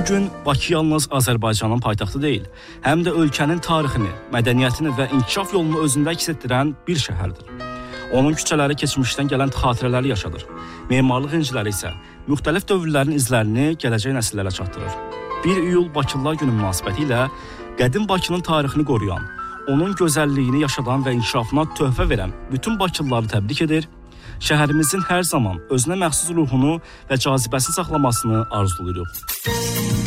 Bugün Bakı yalnız Azərbaycanın paytaxtı deyil, həm də ölkənin tarixini, mədəniyyətini və inkişaf yolunu özündə əks etdirən bir şəhərdir. Onun küçələri keçmişdən gələn xatirələri yaşadır. Memarlıq inciləri isə müxtəlif dövrlərin izlərini gələcək nəsillərə çatdırır. 1 iyul Bakılılar Günü münasibəti ilə qədim Bakının tarixini qoruyan, onun gözəlliyini yaşadan və inkişafına töhfə verən bütün Bakılıları təbrik edir, şəhərimizin hər zaman özünə məxsus ruhunu və cazibəsini saxlamasını arzulayırıq.